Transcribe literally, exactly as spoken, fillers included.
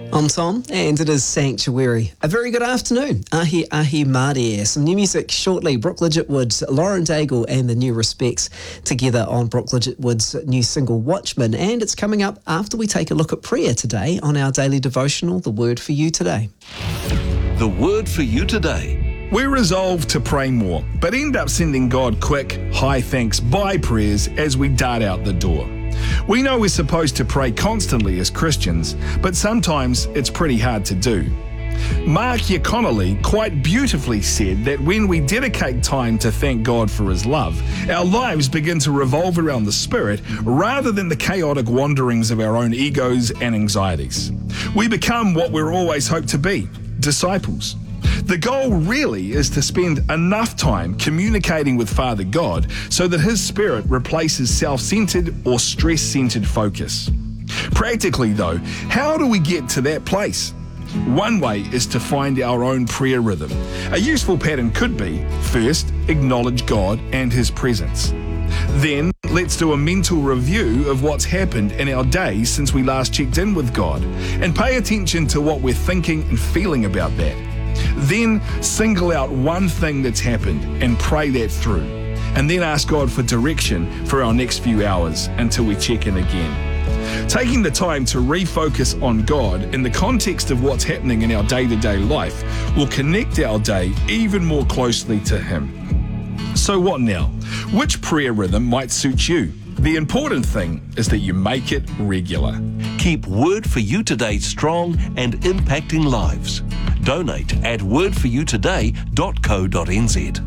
I'm Tom, and it is Sanctuary. A very good afternoon. Ahi Ahi Mārie. Some new music shortly. Brooke Lidgetwood, Lauren Daigle, and the New Respects together on Brooke Lidgetwood's new single Watchman. And it's coming up after we take a look at prayer today on our daily devotional, The Word for You Today. The Word for You Today. We resolve to pray more, but end up sending God quick, high thanks, bye prayers as we dart out the door. We know we're supposed to pray constantly as Christians, but sometimes it's pretty hard to do. Mark Yaconelli quite beautifully said that when we dedicate time to thank God for His love, our lives begin to revolve around the Spirit rather than the chaotic wanderings of our own egos and anxieties. We become what we're always hoped to be, disciples. The goal really is to spend enough time communicating with Father God so that His Spirit replaces self-centered or stress-centered focus. Practically though, how do we get to that place? One way is to find our own prayer rhythm. A useful pattern could be, first, acknowledge God and His presence. Then, let's do a mental review of what's happened in our day since we last checked in with God, and pay attention to what we're thinking and feeling about that. Then single out one thing that's happened and pray that through, and then ask God for direction for our next few hours until we check in again. Taking the time to refocus on God in the context of what's happening in our day-to-day life will connect our day even more closely to Him. So what now? Which prayer rhythm might suit you? The important thing is that you make it regular. Keep Word for You Today strong and impacting lives. Donate at word for you today dot co dot n z.